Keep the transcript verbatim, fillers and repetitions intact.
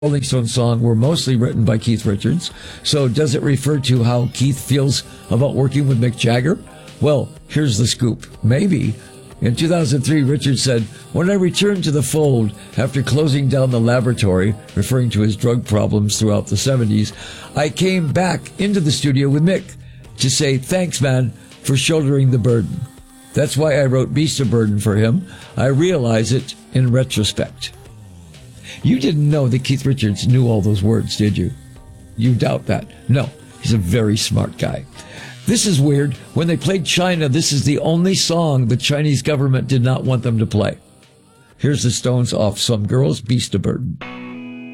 Rolling Stones song were mostly written by Keith Richards. So does it refer to how Keith feels about working with Mick Jagger? Well, here's the scoop. Maybe. In two thousand three, Richards said, "When I returned to the fold after closing down the laboratory," referring to his drug problems throughout the seventies, "I came back into the studio with Mick to say, thanks, man, for shouldering the burden. That's why I wrote Beast of Burden for him. I realize it in retrospect." You didn't know that Keith Richards knew all those words, did you? You doubt that. No, he's a very smart guy. This is weird. When they played China, this is the only song the Chinese government did not want them to play. Here's the Stones off Some Girls, Beast of Burden.